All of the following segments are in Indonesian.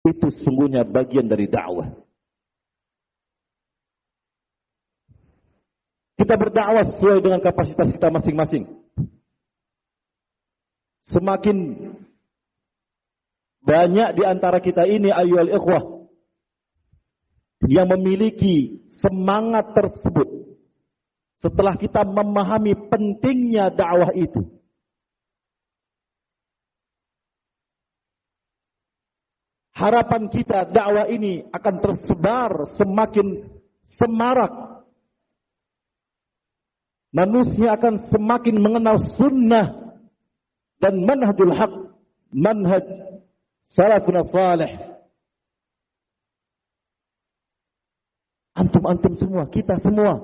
Itu sungguhnya bagian dari dakwah. Kita berdakwah sesuai dengan kapasitas kita masing-masing. Semakin banyak di antara kita ini ayyuhal ikhwah yang memiliki semangat tersebut, setelah kita memahami pentingnya dakwah itu, harapan kita dakwah ini akan tersebar semakin semarak. Manusia akan semakin mengenal sunnah dan manhajul haq, manhaj salafun salih. Antum semua, kita semua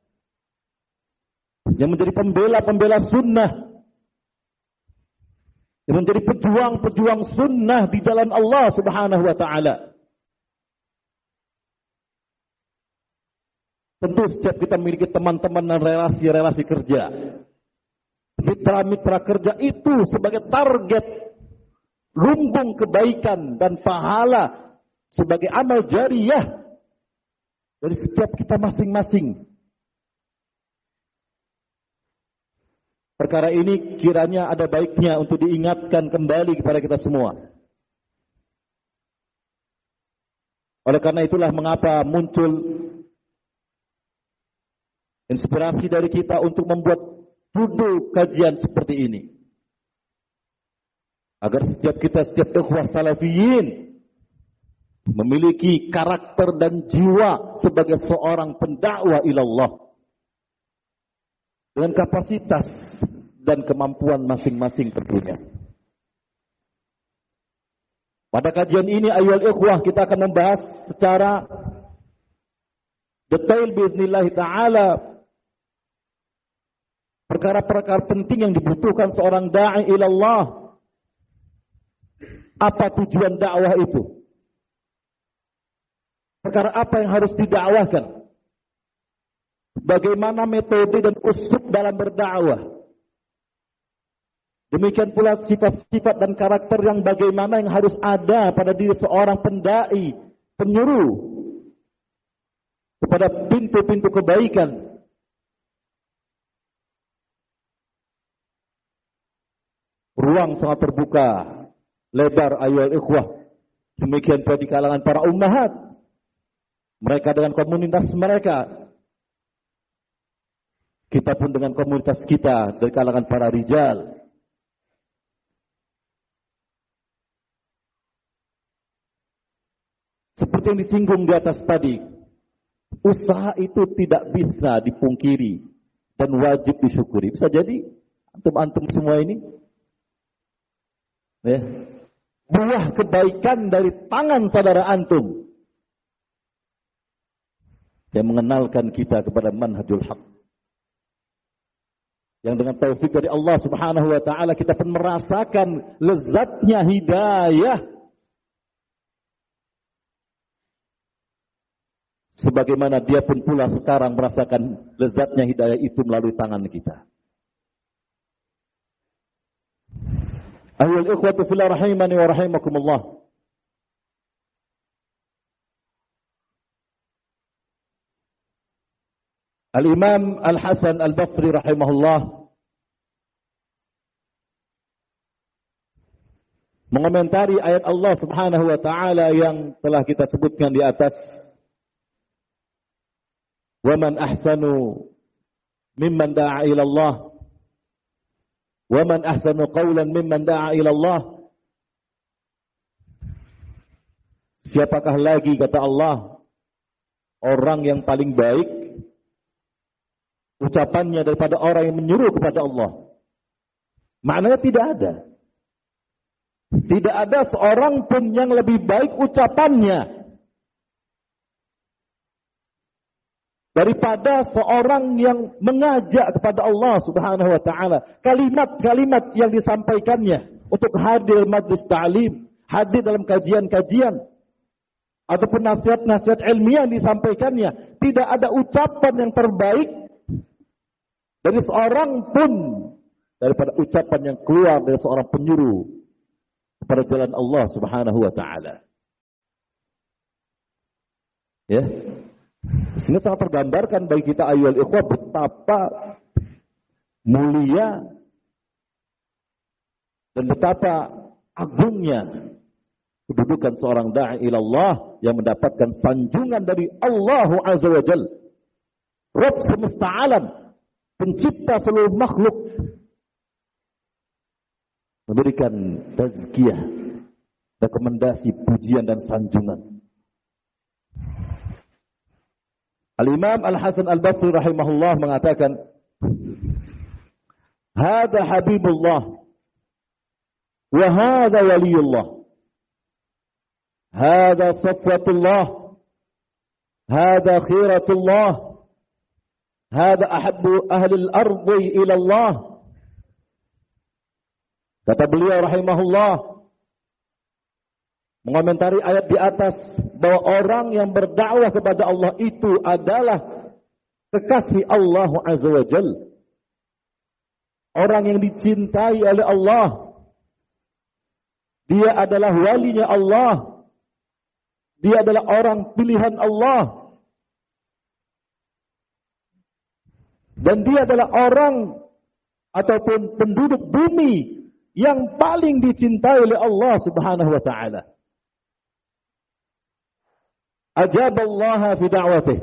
yang menjadi pembela sunnah, yang menjadi pejuang sunnah di jalan Allah Subhanahu wa taala. Tentu setiap kita memiliki teman-teman dan relasi-relasi kerja. Mitra-mitra kerja itu sebagai target lumbung kebaikan dan pahala sebagai amal jariyah dari setiap kita masing-masing. Perkara ini kiranya ada baiknya untuk diingatkan kembali kepada kita semua. Oleh karena itulah mengapa muncul inspirasi dari kita untuk membuat judul kajian seperti ini. Agar setiap ikhwah salafiyin memiliki karakter dan jiwa sebagai seorang pendakwah ilallah. Dengan kapasitas dan kemampuan masing-masing tentunya. Pada kajian ini ayyuhal ikhwah kita akan membahas secara detail biiznillah ta'ala perkara-perkara penting yang dibutuhkan seorang da'i ilallah. Apa tujuan dakwah itu? Perkara apa yang harus didakwahkan? Bagaimana metode dan uslub dalam berdakwah? Demikian pula sifat-sifat dan karakter yang bagaimana yang harus ada pada diri seorang pendai, penyuruh kepada pintu-pintu kebaikan. Ruang sangat terbuka, lebar ayyuhal ikhwah. Demikian pula di kalangan para ummahat. Mereka dengan komunitas mereka. Kita pun dengan komunitas kita dari kalangan para rijal. Seperti yang disinggung di atas tadi, usaha itu tidak bisa dipungkiri dan wajib disyukuri. Bisa jadi antum-antum semua ini ya, buah kebaikan dari tangan saudara antum yang mengenalkan kita kepada manhajul haq. Yang dengan taufik dari Allah Subhanahu wa taala kita pun merasakan lezatnya hidayah. Sebagaimana dia pun pula sekarang merasakan lezatnya hidayah itu melalui tangan kita. Ayyuhal ikhwatu fillah rahimani wa rahimakumullah. Al-Imam Al-Hasan Al-Basri rahimahullah mengomentari ayat Allah Subhanahu wa taala yang telah kita sebutkan di atas. Wa man ahsanu mimman da'a ila Allah wa man ahsanu qawlan mimman da'a ila Allah. Siapakah lagi kata Allah orang yang paling baik ucapannya daripada orang yang menyuruh kepada Allah? Maknanya tidak ada. Tidak ada seorang pun yang lebih baik ucapannya daripada seorang yang mengajak kepada Allah Subhanahu wa taala. Kalimat-kalimat yang disampaikannya untuk hadir majlis ta'lim, hadir dalam kajian-kajian ataupun nasihat-nasihat ilmiah yang disampaikannya, tidak ada ucapan yang terbaik dari seorang pun daripada ucapan yang keluar dari seorang penyuruh kepada jalan Allah Subhanahu wa taala. Ya. Sehingga sangat tergambarkan bagi kita ayyuhal ikhwah betapa mulia dan betapa agungnya kedudukan seorang da'i ilallah yang mendapatkan sanjungan dari Allah Azza wa Jalla, Rabb semesta alam, pencipta seluruh makhluk, memberikan tazkiyah, rekomendasi, pujian dan sanjungan. Al-Imam Al-Hasan Al-Basri rahimahullah mengatakan, "Hada habibullah wa hada waliyullah. Hada safwatullah. Hada khiratullah. Hada ahabbu ahli al-ardi ila Allah." Kata beliau rahimahullah, mengomentari ayat di atas, bahwa orang yang berdakwah kepada Allah itu adalah kekasih Allah Azza wa Jalla. Orang yang dicintai oleh Allah. Dia adalah walinya Allah. Dia adalah orang pilihan Allah. Dan dia adalah orang ataupun penduduk bumi yang paling dicintai oleh Allah Subhanahu wa taala. Ajaballaha fi da'watih.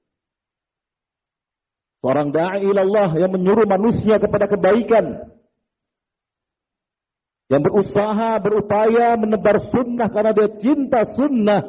Seorang da'i ilallah yang menyuruh manusia kepada kebaikan, yang berusaha, berupaya menebar sunnah karena dia cinta sunnah,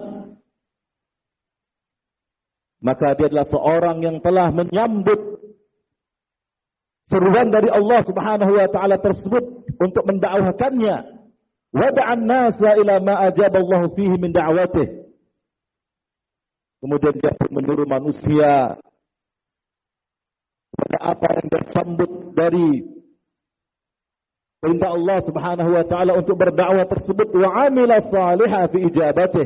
maka dia adalah seorang yang telah menyambut seruan dari Allah Subhanahu wa taala tersebut untuk mendakwakannya. Wada'an nasa ila ma ajaballahu fihi min da'watih. Kemudian dia pun menyuruh manusia kepada apa yang dia sambut dari perintah Allah Subhanahu wa taala untuk berdakwah tersebut. Wa amila salihah fi ijabatih.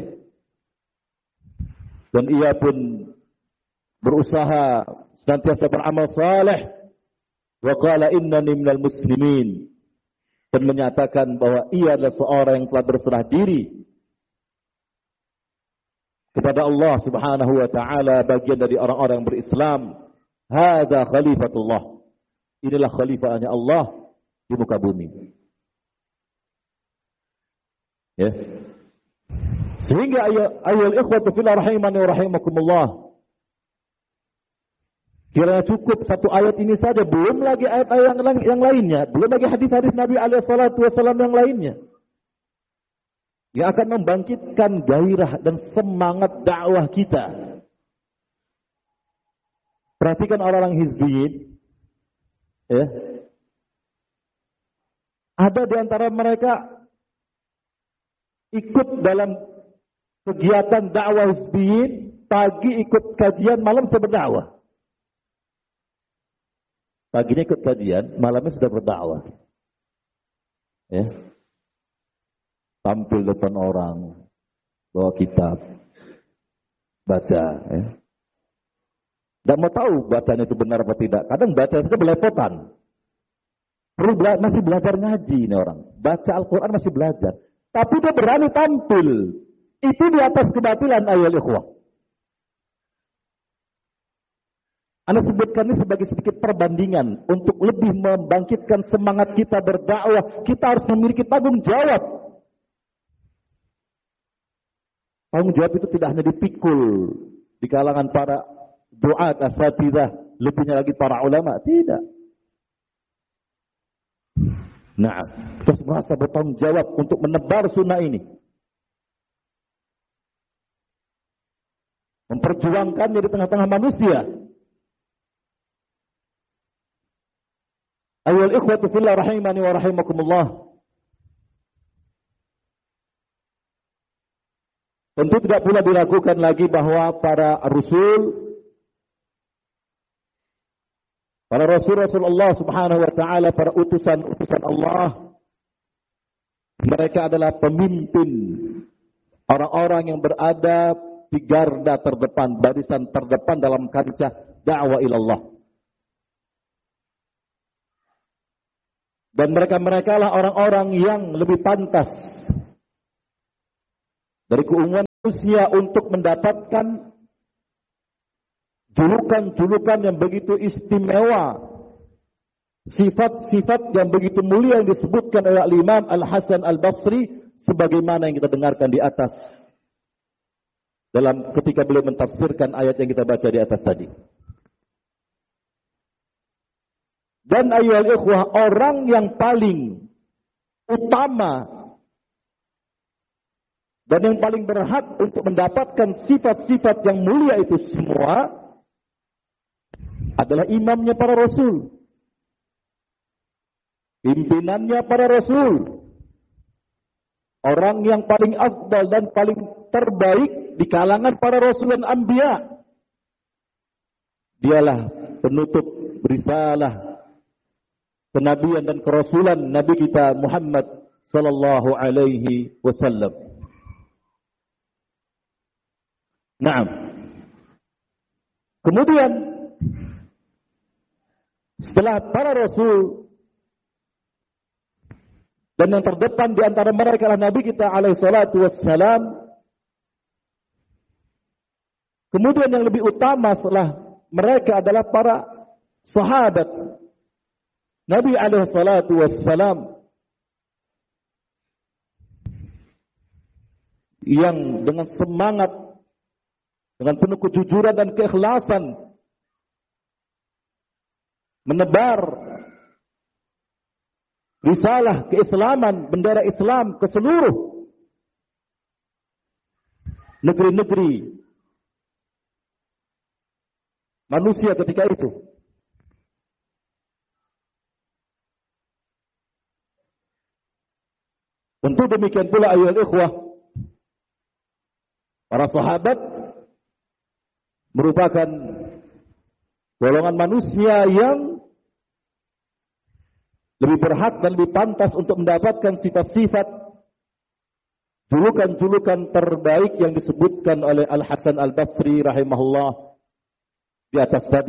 Dan ia pun berusaha senantiasa beramal saleh. Wa qala innani minal muslimin. Dan menyatakan bahwa ia adalah seorang yang telah berserah diri kepada Allah Subhanahu wa taala, bagian dari orang-orang yang berislam. Hadza khalifatullah. Inilah khalifahnya Allah di muka bumi. Ya. Sehingga ayyuhal ikhwatu fillah rahimani wa rahimakumullah, kiranya cukup satu ayat ini saja, belum lagi ayat-ayat yang lainnya, belum lagi hadis-hadis Nabi alaihi salatu wasallam yang lainnya, yang akan membangkitkan gairah dan semangat dakwah kita. Perhatikan orang-orang hizbiyin, ya. Ada di antara mereka ikut dalam kegiatan dakwah hizbiyin, pagi ikut kajian, malam sudah berdakwah. Paginya ikut kajian, malamnya sudah berdakwah. Ya. Tampil depan orang, bawa kitab, baca. Ya. Tidak mau tahu bacanya itu benar apa tidak. Kadang baca saja belepotan. Masih belajar ngaji ini orang. Baca Al-Quran masih belajar. Tapi dia berani tampil. Itu di atas kebatilan ayyuhal ikhwah. Anda sebutkan ini sebagai sedikit perbandingan. Untuk lebih membangkitkan semangat kita berdakwah, kita harus memiliki tanggung jawab. Tanggung jawab itu tidak hanya dipikul di kalangan para duat, asatidzah, lebihnya lagi para ulama. Tidak. Nah, terus merasa bertanggung jawab untuk menebar sunnah ini. Memperjuangkannya di tengah-tengah manusia. Ayyuhal ikhwatu fillah rahimani wa rahimakumullah. Tentu tidak pula diragukan lagi bahwa para rasul, para Rasulullah Subhanahu wa taala, para utusan Allah, mereka adalah pemimpin orang-orang yang berada di garda terdepan, barisan terdepan dalam kancah dakwah ilallah. Dan mereka lah orang-orang yang lebih pantas dari keumuman manusia untuk mendapatkan julukan-julukan yang begitu istimewa, sifat-sifat yang begitu mulia yang disebutkan oleh Imam Al-Hasan Al-Basri sebagaimana yang kita dengarkan di atas dalam ketika beliau mentafsirkan ayat yang kita baca di atas tadi. Dan ayyuhal ikhwah, orang yang paling utama dan yang paling berhak untuk mendapatkan sifat-sifat yang mulia itu semua adalah imamnya para rasul, pimpinannya para rasul, orang yang paling afdal dan paling terbaik di kalangan para rasul dan anbiya. Dialah penutup risalah kenabian dan kerasulan Nabi kita Muhammad sallallahu alaihi wasallam. Naam. Kemudian setelah para rasul dan yang terdepan di antara mereka adalah Nabi kita alaihi salatu wassalam, kemudian yang lebih utama setelah mereka adalah para sahabat Nabi alaihi salatu wassalam yang dengan semangat, dengan penuh kejujuran dan keikhlasan menebar risalah keislaman, bendera Islam ke seluruh negeri-negeri manusia ketika itu. Tentu demikian pula ayyuhal ikhwah, para sahabat merupakan golongan manusia yang lebih berhak dan lebih pantas untuk mendapatkan sifat-sifat julukan-julukan terbaik yang disebutkan oleh Al-Hasan Al-Basri rahimahullah di atas tadi.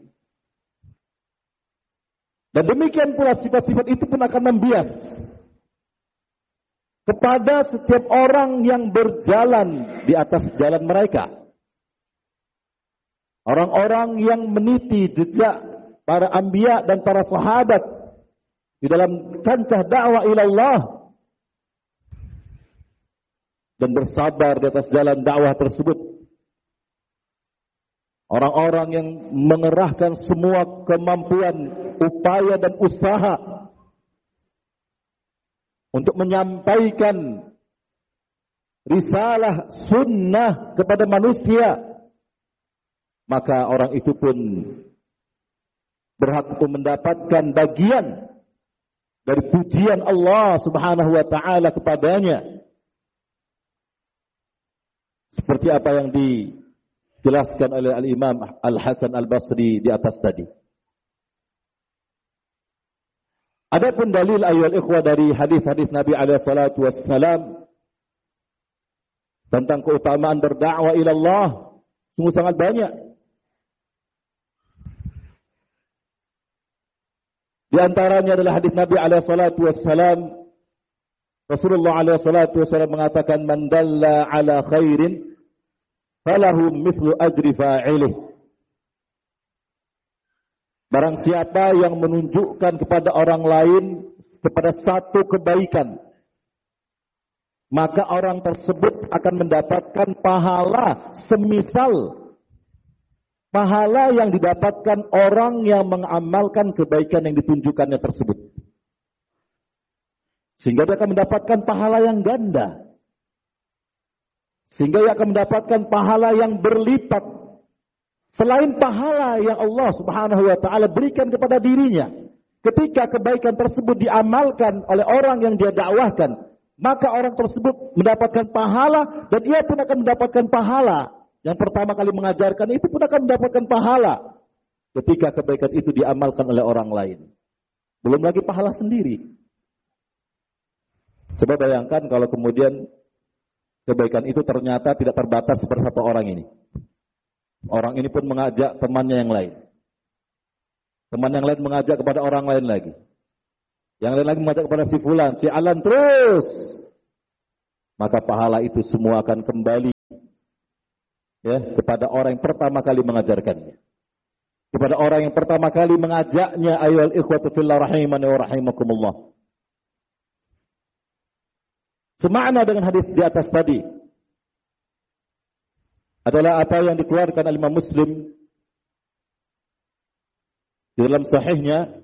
Dan demikian pula sifat-sifat itu pun akan membias kepada setiap orang yang berjalan di atas jalan mereka. Orang-orang yang meniti jejak para anbiya dan para sahabat di dalam kancah dakwah ilallah dan bersabar di atas jalan dakwah tersebut. Orang-orang yang mengerahkan semua kemampuan, upaya dan usaha untuk menyampaikan risalah sunnah kepada manusia, maka orang itu pun berhak untuk mendapatkan bagian dari pujian Allah Subhanahu wa taala kepadanya. Seperti apa yang dijelaskan oleh Al-Imam Al-Hasan Al-Basri di atas tadi. Adapun dalil ayyuhal ikhwah dari hadis-hadis Nabi alaihi salatu wassalam tentang keutamaan berdakwah ila Allah sungguh sangat banyak. Di antaranya adalah hadis Nabi alaihi salatu wassalam, Rasulullah alaihi salatu wassalam mengatakan, man dalla ala khairin falahu mithlu ajri fa'ilih. Barang siapa yang menunjukkan kepada orang lain kepada satu kebaikan, maka orang tersebut akan mendapatkan pahala semisal pahala yang didapatkan orang yang mengamalkan kebaikan yang ditunjukkannya tersebut. Sehingga dia akan mendapatkan pahala yang ganda. Sehingga dia akan mendapatkan pahala yang berlipat. Selain pahala yang Allah Subhanahu wa taala berikan kepada dirinya ketika kebaikan tersebut diamalkan oleh orang yang dia dakwahkan, maka orang tersebut mendapatkan pahala dan ia pun akan mendapatkan pahala. Yang pertama kali mengajarkan itu pun akan mendapatkan pahala ketika kebaikan itu diamalkan oleh orang lain. Belum lagi pahala sendiri. Coba bayangkan kalau kemudian kebaikan itu ternyata tidak terbatas pada satu orang ini. Orang ini pun mengajak temannya yang lain. Teman yang lain mengajak kepada orang lain lagi. Yang lain lagi mengajak kepada si fulan, si alan terus. Maka pahala itu semua akan kembali ya, kepada orang yang pertama kali mengajarkannya. Kepada orang yang pertama kali mengajaknya, ayyuhal ikhwatu fillah rahimani wa rahimakumullah. Semakna dengan hadis di atas tadi adalah apa yang dikeluarkan oleh Imam Muslim di dalam sahihnya.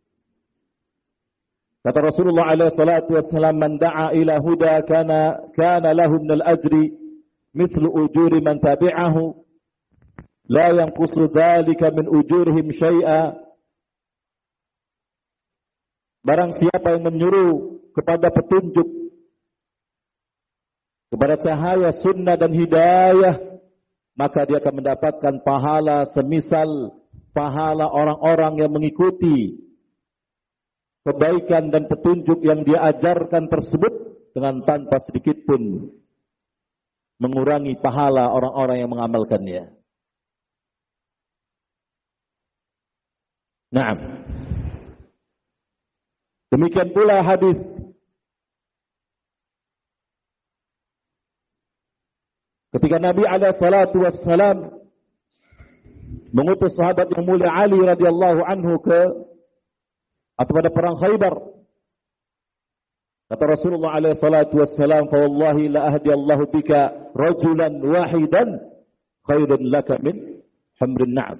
Kata Rasulullah alaihi salatu wassalam, "Man da'a ila huda kana lahu min al-ajri mithlu ujuri man tabi'ahu la yanqusu dzalika min ujurihim syai'a." Barang siapa yang menyuruh kepada petunjuk, kepada cahaya sunnah dan hidayah, maka dia akan mendapatkan pahala semisal pahala orang-orang yang mengikuti kebaikan dan petunjuk yang dia ajarkan tersebut, dengan tanpa sedikit pun mengurangi pahala orang-orang yang mengamalkannya. Naam. Demikian pula hadis ketika Nabi alaihi salatu wassalam mengutus sahabat yang mulia Ali radhiyallahu anhu pada perang Khaybar. Kata Rasulullah alaihi salatu wassalam, "Fa wallahi la ahdi Allahu bika rajulan wahidan khairun laka min humrin na'am."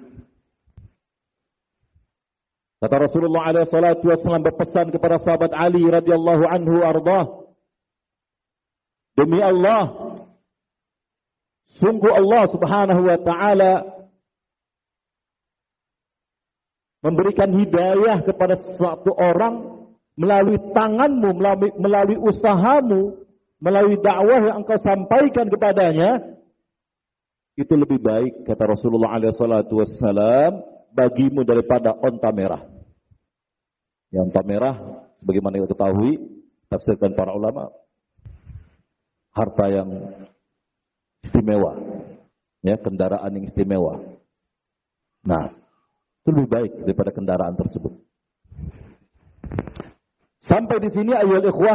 Kata Rasulullah alaihi salatu wassalam berpesan kepada sahabat Ali radhiyallahu anhu ardhah, "Demi Allah, sungguh Allah subhanahu wa ta'ala memberikan hidayah kepada sesuatu orang melalui tanganmu, melalui usahamu, melalui dakwah yang engkau sampaikan kepadanya. Itu lebih baik," kata Rasulullah SAW, "bagimu daripada onta merah." Yang onta merah, sebagaimana kita ketahui, tafsirkan para ulama, harta yang istimewa, ya, kendaraan yang istimewa. Nah, itu lebih baik daripada kendaraan tersebut. Sampai di sini ayyuhal ikhwah,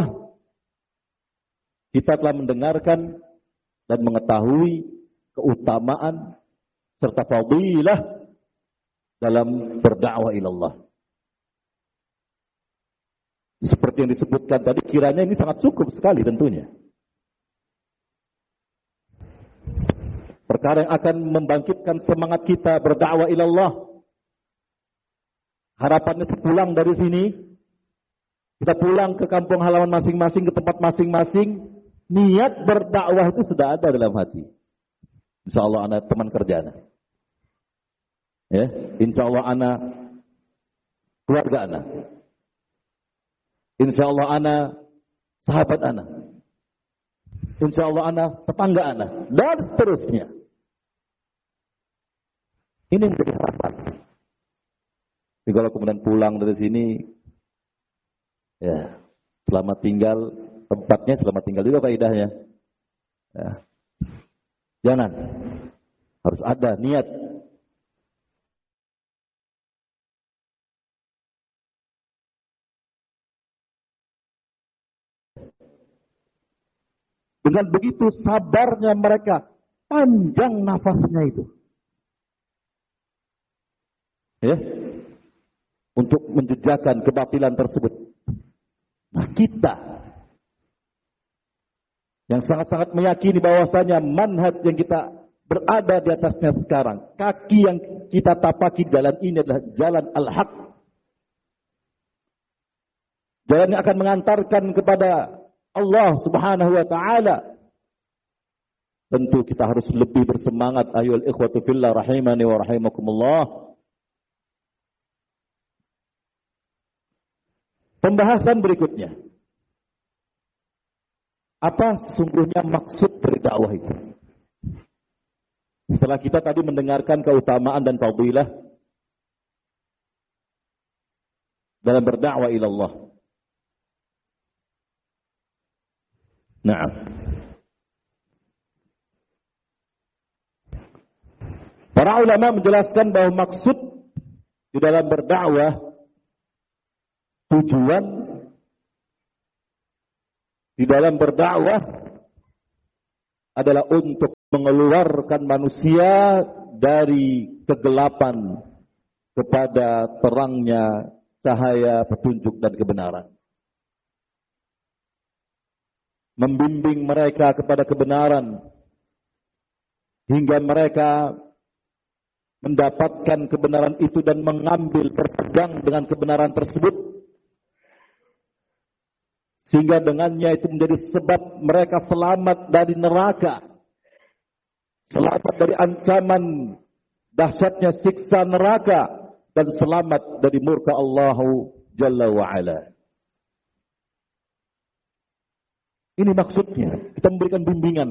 kita telah mendengarkan dan mengetahui keutamaan serta fadilah dalam berdakwah ilallah. Seperti yang disebutkan tadi, kiranya ini sangat cukup sekali tentunya. Perkara yang akan membangkitkan semangat kita berdakwah ilallah. Harapannya sepulang dari sini, kita pulang ke kampung halaman masing-masing, ke tempat masing-masing, niat berdakwah itu sudah ada dalam hati. InsyaAllah anak teman kerja anak. Ya, InsyaAllah anak keluarga anak. InsyaAllah anak sahabat anak. InsyaAllah anak tetangga anak. Dan seterusnya. Ini menjadi harapan. Jadi kalau kemudian pulang dari sini, ya, selamat tinggal, tempatnya selamat tinggal juga faedahnya. Ya. Jangan. Harus ada niat. Dengan begitu sabarnya mereka, panjang nafasnya itu. Ya. Untuk menjejakkan kebatilan tersebut. Nah, kita yang sangat-sangat meyakini bahwasanya manhaj yang kita berada di atasnya sekarang, kaki yang kita tapaki jalan ini adalah jalan al-haq. Jalan yang akan mengantarkan kepada Allah Subhanahu wa taala. Tentu kita harus lebih bersemangat, ayyuhal ikhwatu fillah rahimani wa rahimakumullah. Pembahasan berikutnya. Apa sesungguhnya maksud dari dakwah itu? Setelah kita tadi mendengarkan keutamaan dan fadilah dalam berdakwah ilallah. Naam. Para ulama menjelaskan bahwa maksud di dalam berdakwah, tujuan di dalam berdakwah adalah untuk mengeluarkan manusia dari kegelapan kepada terangnya cahaya petunjuk dan kebenaran. Membimbing mereka kepada kebenaran hingga mereka mendapatkan kebenaran itu dan mengambil berpegang dengan kebenaran tersebut, sehingga dengannya itu menjadi sebab mereka selamat dari neraka, selamat dari ancaman dahsyatnya siksa neraka, dan selamat dari murka Allah Jalla wa'ala. Ini maksudnya, kita memberikan bimbingan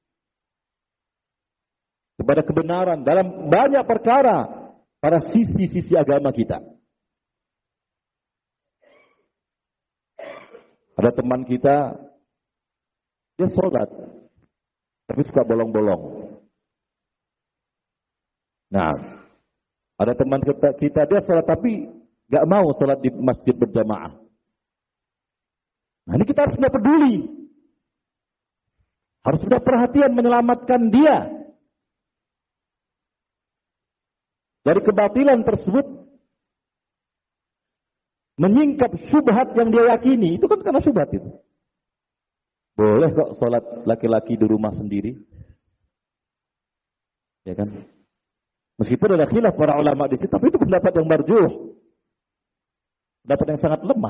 kepada kebenaran dalam banyak perkara pada sisi-sisi agama kita. Ada teman kita, dia sholat, tapi suka bolong-bolong. Nah, ada teman kita dia sholat tapi gak mau sholat di masjid berjamaah. Nah, ini kita harus sudah peduli. Harus sudah perhatian menyelamatkan dia dari kebatilan tersebut, menyingkap syubhat yang dia yakini. Itu kan karena syubhat itu. Boleh kok sholat laki-laki di rumah sendiri, ya kan? Meskipun ada khilaf para ulama di situ, tapi itu pendapat yang marjuh, pendapat yang sangat lemah.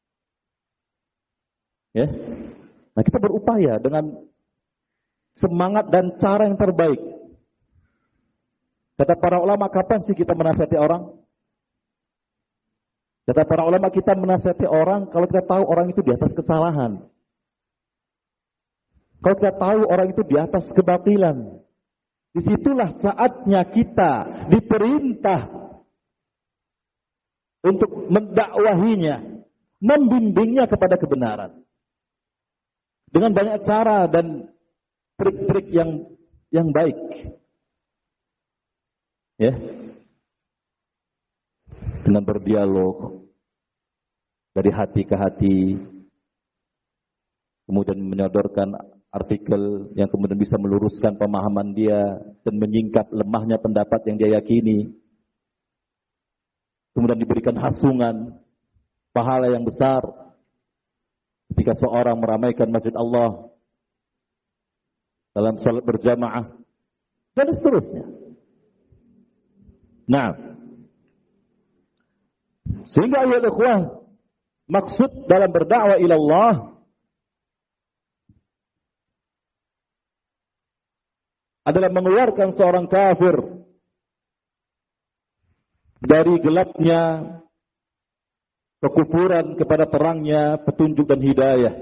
Ya, nah kita berupaya dengan semangat dan cara yang terbaik. Kata para ulama, kapan sih kita menasihati orang? Kata para ulama, kita menasihati orang kalau kita tahu orang itu di atas kesalahan. Kalau kita tahu orang itu di atas kebatilan. Disitulah saatnya kita diperintah untuk mendakwahinya, membimbingnya kepada kebenaran. Dengan banyak cara dan trik-trik yang baik. Ya, dengan berdialog dari hati ke hati, kemudian menyodorkan artikel yang kemudian bisa meluruskan pemahaman dia dan menyingkap lemahnya pendapat yang dia yakini, kemudian diberikan hasungan pahala yang besar ketika seorang meramaikan masjid Allah dalam salat berjamaah dan seterusnya. Nah, sehingga ayat ikhwah, maksud dalam berdakwah ila Allah adalah mengeluarkan seorang kafir dari gelapnya kekufuran kepada terangnya petunjuk dan hidayah.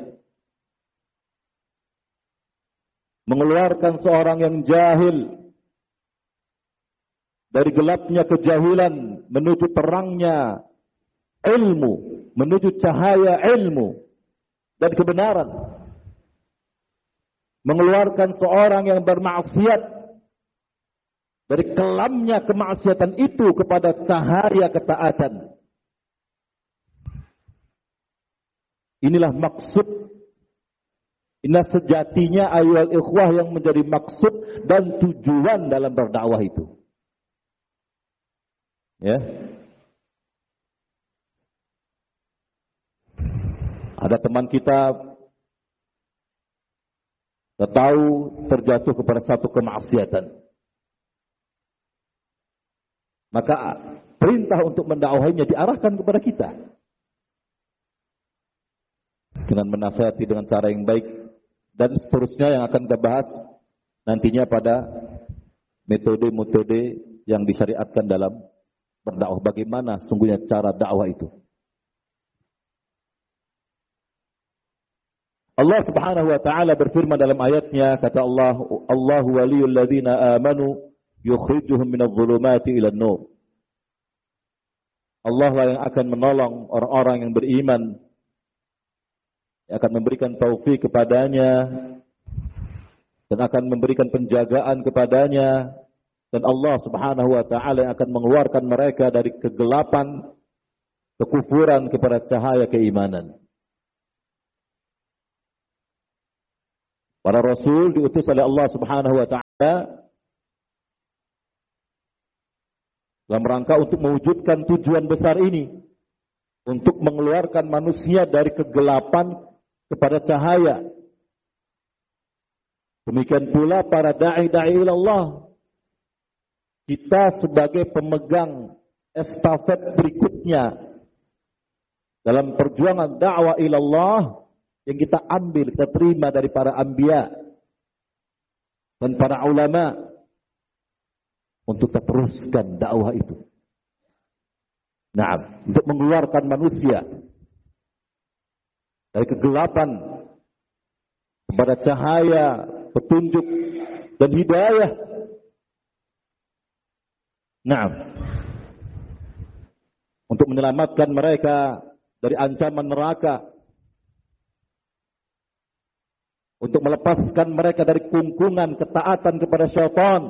Mengeluarkan seorang yang jahil dari gelapnya kejahilan menuju terangnya ilmu, menuju cahaya ilmu dan kebenaran. Mengeluarkan seorang yang bermaksiat dari kelamnya kemaksiatan itu kepada cahaya ketaatan. Inilah maksud, inilah sejatinya ayat ikhwah yang menjadi maksud dan tujuan dalam berdakwah itu. Ya. Ada teman kita tahu terjatuh kepada satu kemaksiatan. Maka perintah untuk mendakwahinya diarahkan kepada kita. Dengan menasihati dengan cara yang baik dan seterusnya yang akan kita bahas nantinya pada metode-metode yang disyariatkan dalam berdakwah, bagaimana sungguhnya cara dakwah itu. Allah Subhanahu wa taala berfirman dalam ayatnya, kata Allah, Allahu waliyul ladzina amanu yukhrijuhum minadh dhulumati ilan nur. Allah lah yang akan menolong orang-orang yang beriman, yang akan memberikan taufik kepadanya dan akan memberikan penjagaan kepadanya. Dan Allah Subhanahu wa taala yang akan mengeluarkan mereka dari kegelapan, kekufuran kepada cahaya keimanan. Para rasul diutus oleh Allah Subhanahu wa taala dalam rangka untuk mewujudkan tujuan besar ini, untuk mengeluarkan manusia dari kegelapan kepada cahaya. Demikian pula para dai-dai ilallah. Kita sebagai pemegang estafet berikutnya dalam perjuangan dakwah ilallah yang kita ambil, kita terima dari para anbiya dan para ulama untuk kita teruskan dakwah itu. Nah, untuk mengeluarkan manusia dari kegelapan kepada cahaya, petunjuk dan hidayah. Nah, untuk menyelamatkan mereka dari ancaman neraka, untuk melepaskan mereka dari kungkungan ketaatan kepada syaitan,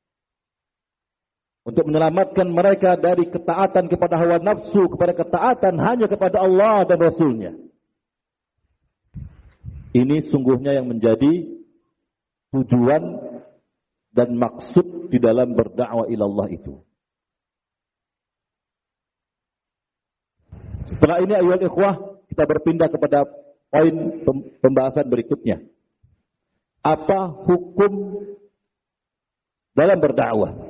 untuk menyelamatkan mereka dari ketaatan kepada hawa nafsu, kepada ketaatan hanya kepada Allah dan Rasulnya. Ini sungguhnya yang menjadi tujuan dan maksud di dalam berdakwah ilallah itu. Setelah ini ayat ikhwah, kita berpindah kepada poin pembahasan berikutnya. Apa hukum dalam berdakwah?